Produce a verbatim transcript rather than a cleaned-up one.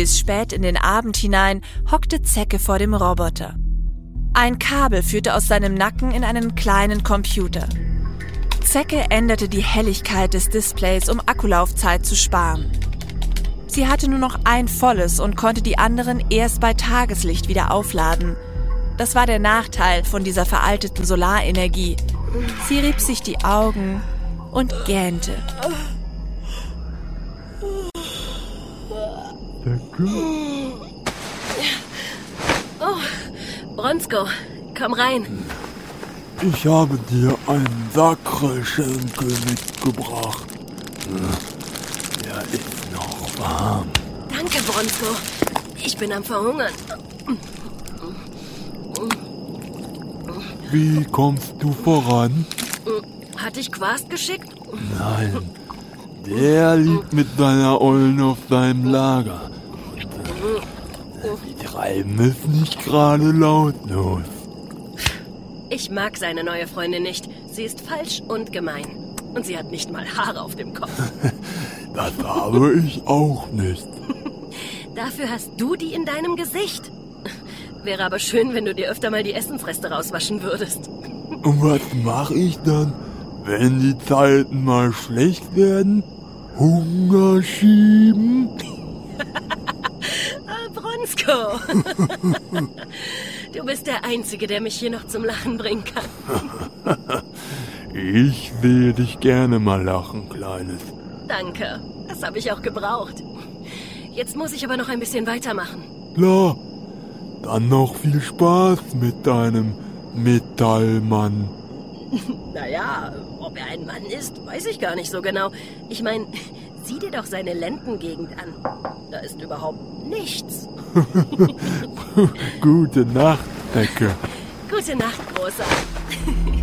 Bis spät in den Abend hinein hockte Zecke vor dem Roboter. Ein Kabel führte aus seinem Nacken in einen kleinen Computer. Zecke änderte die Helligkeit des Displays, um Akkulaufzeit zu sparen. Sie hatte nur noch ein volles und konnte die anderen erst bei Tageslicht wieder aufladen. Das war der Nachteil von dieser veralteten Solarenergie. Sie rieb sich die Augen und gähnte. Oh, Bronsko, komm rein. Ich habe dir einen Sacre-Schenkel mitgebracht. Der ist noch warm. Danke, Bronsko. Ich bin am Verhungern. Wie kommst du voran? Hat dich Quast geschickt? Nein, der liegt mit seiner Ollen auf seinem Lager. Die treiben es nicht gerade lautlos. Ich mag seine neue Freundin nicht. Sie ist falsch und gemein. Und sie hat nicht mal Haare auf dem Kopf. Das habe ich auch nicht. Dafür hast du die in deinem Gesicht. Wäre aber schön, wenn du dir öfter mal die Essensreste rauswaschen würdest. Und was mache ich dann, wenn die Zeiten mal schlecht werden? Hunger schieben? Ah, Bronsko. Du bist der Einzige, der mich hier noch zum Lachen bringen kann. Ich sehe dich gerne mal lachen, Kleines. Danke, das habe ich auch gebraucht. Jetzt muss ich aber noch ein bisschen weitermachen. Klar, dann noch viel Spaß mit deinem Metallmann. Naja, ob er ein Mann ist, weiß ich gar nicht so genau. Ich meine, sieh dir doch seine Lendengegend an. Da ist überhaupt nichts. Gute Nacht, Zecke. Gute Nacht, Großer.